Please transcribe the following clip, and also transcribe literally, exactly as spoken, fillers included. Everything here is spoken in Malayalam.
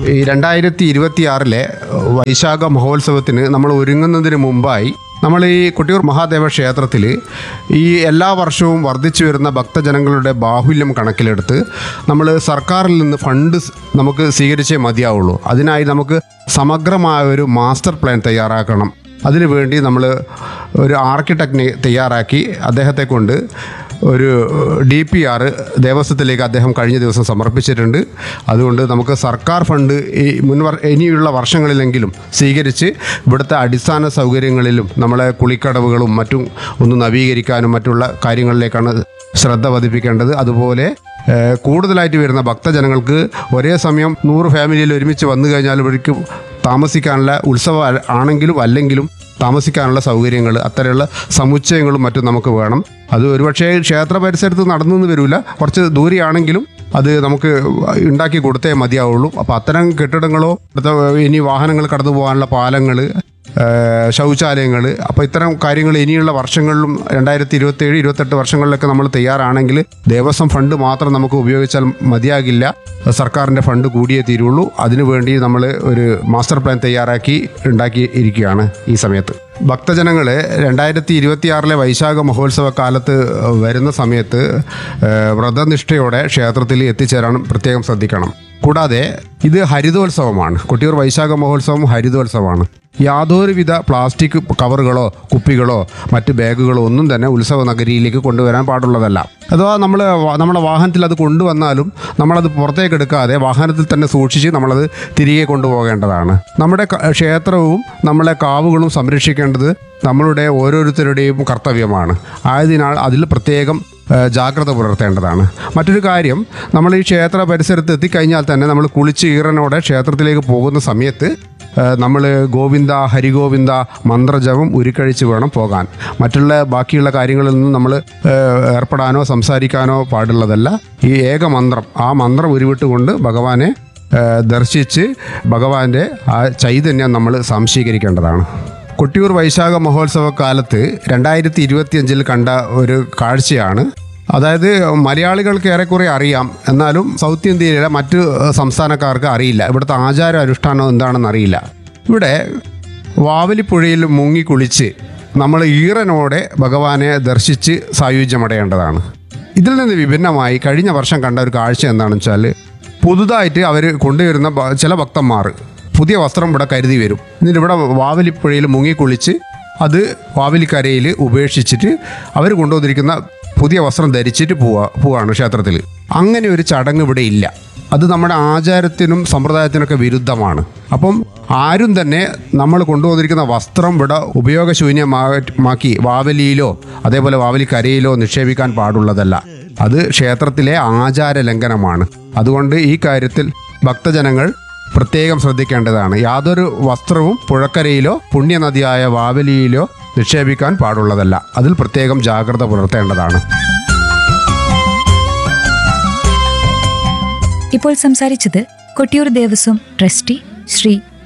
ഈ രണ്ടായിരത്തി ഇരുപത്തി ആറിലെ വൈശാഖ മഹോത്സവത്തിന് നമ്മൾ ഒരുങ്ങുന്നതിന് മുമ്പായി നമ്മൾ ഈ കൊട്ടിയൂർ മഹാദേവ ക്ഷേത്രത്തിൽ ഈ എല്ലാ വർഷവും വർദ്ധിച്ചു വരുന്ന ഭക്തജനങ്ങളുടെ ബാഹുല്യം കണക്കിലെടുത്ത് നമ്മൾ സർക്കാരിൽ നിന്ന് ഫണ്ട് നമുക്ക് സ്വീകരിച്ചേ മതിയാവുള്ളൂ. അതിനായി നമുക്ക് സമഗ്രമായ ഒരു മാസ്റ്റർ പ്ലാൻ തയ്യാറാക്കണം. അതിനുവേണ്ടി നമ്മൾ ഒരു ആർക്കിടെക്റ്റിനെ തയ്യാറാക്കി അദ്ദേഹത്തെ കൊണ്ട് ഒരു ഡി പി ആർ ദേവസ്വത്തിലേക്ക് അദ്ദേഹം കഴിഞ്ഞ ദിവസം സമർപ്പിച്ചിട്ടുണ്ട്. അതുകൊണ്ട് നമുക്ക് സർക്കാർ ഫണ്ട് ഈ മുൻവർ ഇനിയുള്ള വർഷങ്ങളിലെങ്കിലും സ്വീകരിച്ച് ഇവിടുത്തെ അടിസ്ഥാന സൗകര്യങ്ങളിലും നമ്മളെ കുളിക്കടവുകളും മറ്റും ഒന്ന് നവീകരിക്കാനും മറ്റുള്ള കാര്യങ്ങളിലേക്കാണ് ശ്രദ്ധ പതിപ്പിക്കേണ്ടത്. അതുപോലെ കൂടുതലായിട്ട് വരുന്ന ഭക്തജനങ്ങൾക്ക് ഒരേ സമയം നൂറ് ഫാമിലിയിൽ ഒരുമിച്ച് വന്നു കഴിഞ്ഞാൽ ഇവർക്ക് താമസിക്കാനുള്ള ഉത്സവം ആണെങ്കിലും അല്ലെങ്കിലും താമസിക്കാനുള്ള സൗകര്യങ്ങൾ അത്തരമുള്ള സമുച്ചയങ്ങളും മറ്റും നമുക്ക് വേണം. അത് ഒരുപക്ഷേ ക്ഷേത്ര പരിസരത്ത് നടന്നു വരില്ല, കുറച്ച് ദൂരെയാണെങ്കിലും അത് നമുക്ക് ഉണ്ടാക്കി കൊടുത്തേ മതിയാവുള്ളൂ. അപ്പോൾ അത്തരം കെട്ടിടങ്ങളോ ഇനി വാഹനങ്ങൾ കടന്നു പോകാനുള്ള പാലങ്ങൾ, ശൗചാലയങ്ങൾ, അപ്പോൾ ഇത്തരം കാര്യങ്ങൾ ഇനിയുള്ള വർഷങ്ങളിലും രണ്ടായിരത്തി ഇരുപത്തി ഏഴ് ഇരുപത്തെട്ട് വർഷങ്ങളിലൊക്കെ നമ്മൾ തയ്യാറാണെങ്കിൽ ദേവസ്വം ഫണ്ട് മാത്രം നമുക്ക് ഉപയോഗിച്ചാൽ മതിയാകില്ല. സർക്കാരിൻ്റെ ഫണ്ട് കൂടിയേ തീരുള്ളൂ. അതിനുവേണ്ടി നമ്മൾ ഒരു മാസ്റ്റർ പ്ലാൻ തയ്യാറാക്കി ഉണ്ടാക്കി ഇരിക്കുകയാണ് ഈ സമയത്ത്. ഭക്തജനങ്ങൾ രണ്ടായിരത്തി ഇരുപത്തി ആറിലെ വൈശാഖ മഹോത്സവ കാലത്ത് വരുന്ന സമയത്ത് വ്രതനിഷ്ഠയോടെ ക്ഷേത്രത്തിൽ എത്തിച്ചേരാൻ പ്രത്യേകം ശ്രദ്ധിക്കണം. കൂടാതെ ഇത് ഹരിതോത്സവമാണ്. കൊട്ടിയൂർ വൈശാഖ മഹോത്സവം ഹരിതോത്സവമാണ്. യാതൊരുവിധ പ്ലാസ്റ്റിക് കവറുകളോ കുപ്പികളോ മറ്റ് ബാഗുകളോ ഒന്നും തന്നെ ഉത്സവ നഗരിയിലേക്ക് കൊണ്ടുവരാൻ പാടുള്ളതല്ല. അഥവാ നമ്മൾ നമ്മുടെ വാഹനത്തിൽ അത് കൊണ്ടുവന്നാലും നമ്മളത് പുറത്തേക്ക് എടുക്കാതെ വാഹനത്തിൽ തന്നെ സൂക്ഷിച്ച് നമ്മളത് തിരികെ കൊണ്ടുപോകേണ്ടതാണ്. നമ്മുടെ ക്ഷേത്രവും നമ്മളെ കാവുകളും സംരക്ഷിക്കേണ്ടത് നമ്മളുടെ ഓരോരുത്തരുടെയും കർത്തവ്യമാണ്. ആയതിനാൽ അതിൽ പ്രത്യേകം ജാഗ്രത പുലർത്തേണ്ടതാണ്. മറ്റൊരു കാര്യം, നമ്മൾ ഈ ക്ഷേത്ര പരിസരത്ത് എത്തിക്കഴിഞ്ഞാൽ തന്നെ നമ്മൾ കുളിച്ച് ഈറനോടെ ക്ഷേത്രത്തിലേക്ക് പോകുന്ന സമയത്ത് നമ്മൾ ഗോവിന്ദ ഹരിഗോവിന്ദ മന്ത്രജപം ഉരുക്കഴിച്ച് വേണം പോകാൻ. മറ്റുള്ള ബാക്കിയുള്ള കാര്യങ്ങളിൽ നിന്നും നമ്മൾ ഏർപ്പെടാനോ സംസാരിക്കാനോ പാടുള്ളതല്ല. ഈ ഏക മന്ത്രം, ആ മന്ത്രം ഉരുവിട്ടുകൊണ്ട് ഭഗവാനെ ദർശിച്ച് ഭഗവാന്റെ ആ ചൈതന്യം നമ്മൾ സംശീകരിക്കേണ്ടതാണ്. കൊട്ടിയൂർ വൈശാഖ മഹോത്സവ കാലത്ത് രണ്ടായിരത്തി ഇരുപത്തിയഞ്ചിൽ കണ്ട ഒരു കാഴ്ചയാണ്. അതായത് മലയാളികൾക്ക് ഏറെക്കുറെ അറിയാം, എന്നാലും സൗത്ത് ഇന്ത്യയിലെ മറ്റ് സംസ്ഥാനക്കാർക്ക് അറിയില്ല. ഇവിടുത്തെ ആചാര അനുഷ്ഠാനം എന്താണെന്ന് അറിയില്ല. ഇവിടെ വാവലിപ്പുഴയിൽ മുങ്ങിക്കുളിച്ച് നമ്മൾ ഈറനോടെ ഭഗവാനെ ദർശിച്ച് സായുജ്യമടയേണ്ടതാണ്. ഇതിൽ നിന്ന് വിഭിന്നമായി കഴിഞ്ഞ വർഷം കണ്ട ഒരു കാഴ്ച എന്താണെന്ന് വെച്ചാൽ, പുതുതായിട്ട് അവർ കൊണ്ടുവരുന്ന ചില ഭക്തന്മാർ പുതിയ വസ്ത്രം ഇവിടെ കരുതി വരും. എന്നിട്ട് ഇവിടെ വാവലിപ്പുഴയിൽ മുങ്ങിക്കുളിച്ച് അത് വാവലിക്കരയിൽ ഉപേക്ഷിച്ചിട്ട് അവർ കൊണ്ടുവന്നിരിക്കുന്ന പുതിയ വസ്ത്രം ധരിച്ചിട്ട് പോവാ പോവാണ് ക്ഷേത്രത്തിൽ. അങ്ങനെ ഒരു ചടങ്ങ് ഇവിടെ ഇല്ല. അത് നമ്മുടെ ആചാരത്തിനും സമ്പ്രദായത്തിനൊക്കെ വിരുദ്ധമാണ്. അപ്പം ആരും തന്നെ നമ്മൾ കൊണ്ടുവന്നിരിക്കുന്ന വസ്ത്രം ഇവിടെ ഉപയോഗശൂന്യമാക്കി വാവലിയിലോ അതേപോലെ വാവലിക്കരയിലോ നിക്ഷേപിക്കാൻ പാടുള്ളതല്ല. അത് ക്ഷേത്രത്തിലെ ആചാര ലംഘനമാണ്. അതുകൊണ്ട് ഈ കാര്യത്തിൽ ഭക്തജനങ്ങൾ പ്രത്യേകം ശ്രദ്ധിക്കേണ്ടതാണ്. യാതൊരു വസ്ത്രവും പുഴക്കരയിലോ പുണ്യനദിയായ വാവലിയിലോ നിക്ഷേപിക്കാൻ പാടുള്ളതല്ല. അതിൽ പ്രത്യേകം ജാഗ്രത പുലർത്തേണ്ടതാണ്. ഇപ്പോൾ സംസാരിച്ചത് കൊട്ടിയൂർ ദേവസ്വം ട്രസ്റ്റി ശ്രീ